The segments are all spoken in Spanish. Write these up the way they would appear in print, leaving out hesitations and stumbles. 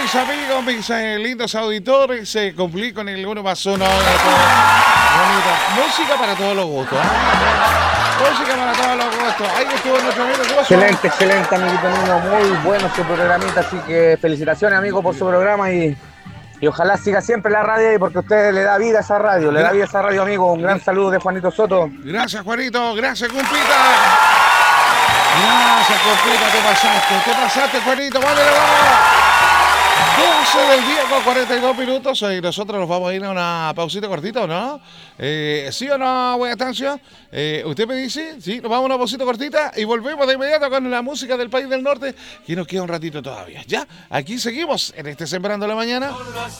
mis amigos, mis lindos auditores, cumplí con el 1 más 1. Música para todos los gustos. Música para todos los gustos. Ahí estuvo nuestro amigo. Excelente, amiguito mío. Muy bueno su programita, así que felicitaciones, amigo, por su programa y ojalá siga siempre la radio porque usted le da vida a esa radio, amigo. Un gran saludo de Juanito Soto. Gracias, Juanito. Gracias, compita. Gracias, compita. Te pasaste, Juanito. Vale, vamos. 12 del día con 42 minutos y nosotros nos vamos a ir a una pausita cortita, ¿o no? ¿Sí o no, buena estancia? ¿Usted me dice? Sí, nos vamos a una pausita cortita y volvemos de inmediato con la música del país del norte, que nos queda un ratito todavía. Ya, aquí seguimos en este Sembrando la Mañana.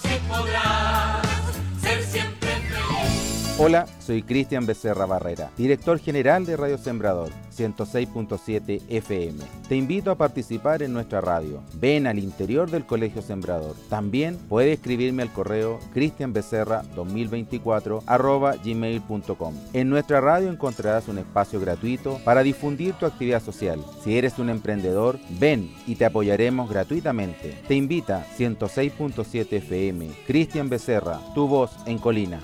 Hola, soy Cristian Becerra Barrera, director general de Radio Sembrador 106.7 FM. Te invito a participar en nuestra radio. Ven al interior del Colegio Sembrador. También puedes escribirme al correo cristianbecerra2024@gmail.com. En nuestra radio encontrarás un espacio gratuito para difundir tu actividad social. Si eres un emprendedor, ven y te apoyaremos gratuitamente. Te invita 106.7 FM. Cristian Becerra, tu voz en Colina.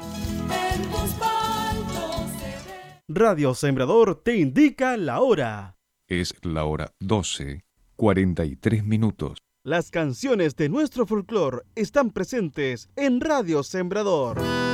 Radio Sembrador te indica la hora. Es la hora 12:43. Las canciones de nuestro folclore están presentes en Radio Sembrador.